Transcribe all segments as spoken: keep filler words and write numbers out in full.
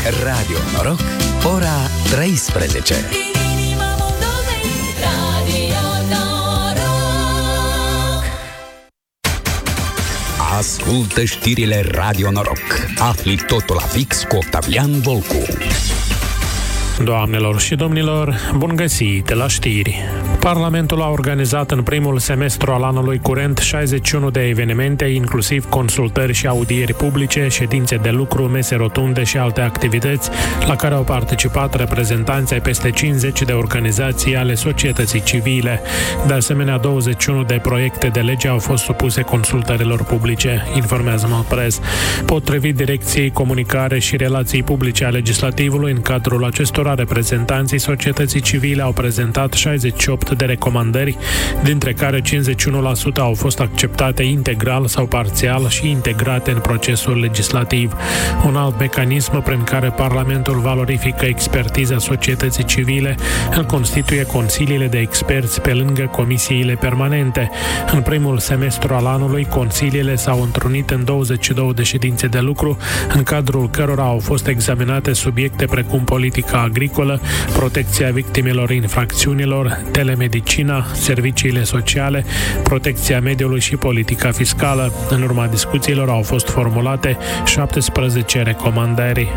Radio Noroc, ora treisprezece. Ascultă știrile Radio Noroc. Afli totul la fix cu Octavian Volcu. Doamnelor și domnilor, bun găsit la știri! Parlamentul a organizat în primul semestru al anului curent șaizeci și unu de evenimente, inclusiv consultări și audieri publice, ședințe de lucru, mese rotunde și alte activități, la care au participat reprezentanți ai peste cincizeci de organizații ale societății civile. De asemenea, douăzeci și unu de proiecte de lege au fost supuse consultărilor publice, informează Malprez. Potrivit Direcției Comunicare și Relații Publice a Legislativului, în cadrul acestora, reprezentanții societății civile au prezentat șaizeci și opt de recomandări, dintre care cincizeci și unu la sută au fost acceptate integral sau parțial și integrate în procesul legislativ. Un alt mecanism prin care Parlamentul valorifică expertiza societății civile îl constituie consiliile de experți pe lângă comisiile permanente. În primul semestru al anului, consiliile s-au întrunit în douăzeci și două de ședințe de lucru, în cadrul cărora au fost examinate subiecte precum politica agricolă, protecția victimelor infracțiunilor, telemedicina, serviciile sociale, protecția mediului și politica fiscală. În urma discuțiilor au fost formulate șaptesprezece recomandări.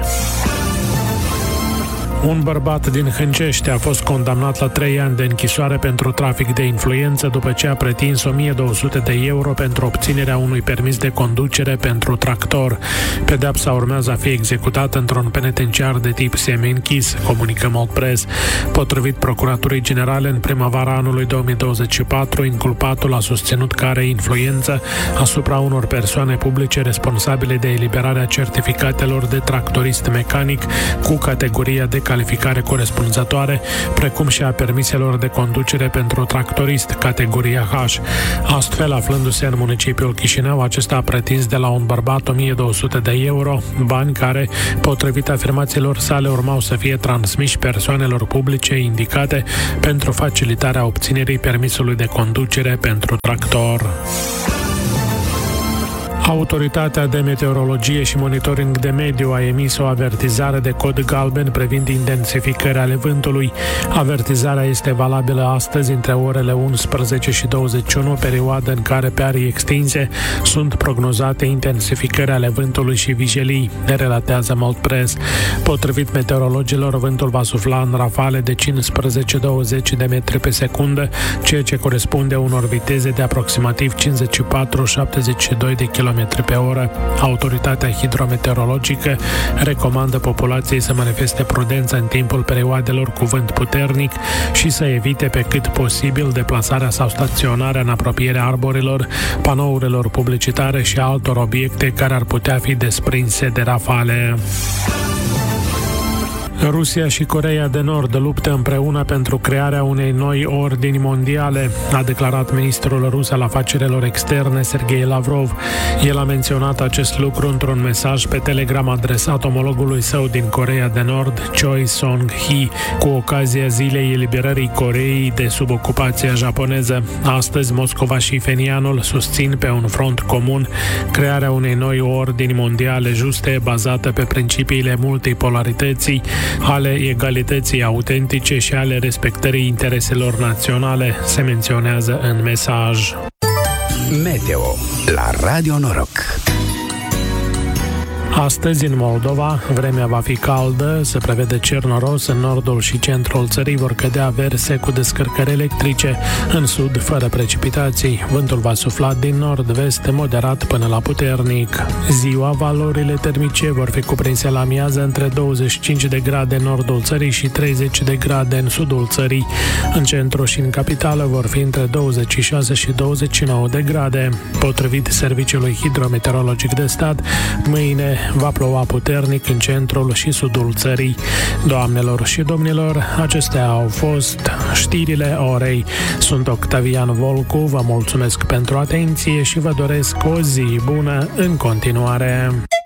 Un bărbat din Hâncești a fost condamnat la trei ani de închisoare pentru trafic de influență după ce a pretins o mie două sute de euro pentru obținerea unui permis de conducere pentru tractor. Pedeapsa urmează a fi executată într-un penitenciar de tip semi-închis, comunică Malprez. Potrivit Procuraturii Generale, în primăvara anului două mii douăzeci și patru, inculpatul a susținut că are influență asupra unor persoane publice responsabile de eliberarea certificatelor de tractorist mecanic cu categoria de calificare corespunzătoare, precum și a permiselor de conducere pentru tractorist categoria H. Astfel, aflându-se în municipiul Chișinău, acesta a pretins de la un bărbat o mie două sute de euro, bani care, potrivit afirmațiilor sale, urmau să fie transmiși persoanelor publice indicate pentru facilitarea obținerii permisului de conducere pentru tractor. Autoritatea de Meteorologie și Monitoring de Mediu a emis o avertizare de cod galben privind intensificări ale vântului. Avertizarea este valabilă astăzi între orele unsprezece și douăzeci și unu, perioadă în care pe arii extinse sunt prognozate intensificări ale vântului și vijelii, relatează Malprez. Potrivit meteorologilor, vântul va sufla în rafale de cincisprezece douăzeci de metri pe secundă, ceea ce corespunde unor viteze de aproximativ cincizeci și patru șaptezeci și doi de kilometri pe oră. Autoritatea hidrometeorologică recomandă populației să manifeste prudență în timpul perioadelor cu vânt puternic și să evite pe cât posibil deplasarea sau staționarea în apropierea arborilor, panourilor publicitare și altor obiecte care ar putea fi desprinse de rafale. Rusia și Coreea de Nord luptă împreună pentru crearea unei noi ordini mondiale, a declarat ministrul rus al afacerilor externe Sergei Lavrov. El a menționat acest lucru într-un mesaj pe Telegram adresat omologului său din Coreea de Nord, Choi Song-hee, cu ocazia zilei eliberării Coreei de sub ocupația japoneză. Astăzi, Moscova și Fenianul susțin pe un front comun crearea unei noi ordini mondiale juste, bazată pe principiile multipolarității, ale egalității autentice și ale respectării intereselor naționale, se menționează în mesaj. Meteo la Radio Noroc. Astăzi, în Moldova, vremea va fi caldă, se prevede cer noros, în nordul și centrul țării vor cădea averse cu descărcări electrice, în sud fără precipitații. Vântul va sufla din nord-vest moderat până la puternic. Ziua, valorile termice vor fi cuprinse la amiază între douăzeci și cinci de grade în nordul țării și treizeci de grade în sudul țării. În centru și în capitală vor fi între douăzeci și șase și douăzeci și nouă de grade. Potrivit Serviciului Hidrometeorologic de Stat, mâine va ploua puternic în centrul și sudul țării. Doamnelor și domnilor, acestea au fost știrile orei. Sunt Octavian Volcu, vă mulțumesc pentru atenție și vă doresc o zi bună în continuare.